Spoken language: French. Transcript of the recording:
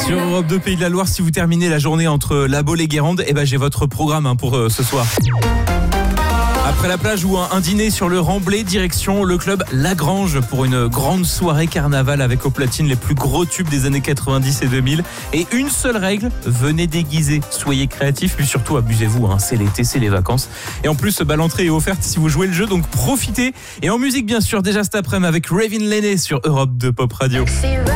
Sur Europe 2 Pays de la Loire, si vous terminez la journée entre La Baule et Guérande, j'ai votre programme pour ce soir. Après la plage ou un dîner sur le Remblai, direction le club Lagrange pour une grande soirée carnaval avec aux platines les plus gros tubes des années 90 et 2000. Et une seule règle, venez déguisés, soyez créatifs, puis surtout abusez-vous, c'est l'été, c'est les vacances. Et en plus, l'entrée est offerte si vous jouez le jeu, donc profitez. Et en musique bien sûr, déjà cet après-midi avec Ravin Lenné sur Europe 2 Pop Radio.